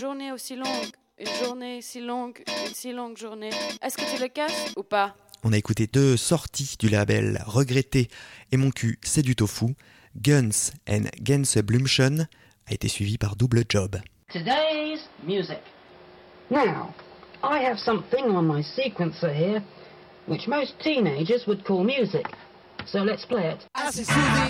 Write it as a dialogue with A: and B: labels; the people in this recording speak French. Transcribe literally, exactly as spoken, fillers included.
A: Journée aussi longue, une journée si longue, une si longue journée. Est-ce que tu le casses ou pas?
B: On a écouté deux sorties du label Regretté et Mon cul c'est du tofu. Guns and Gänseblümchen a été suivi par Double Job.
C: Today's music.
D: Now, I have something on my sequencer here which most teenagers would call music. So let's play it.
E: Assez soudé,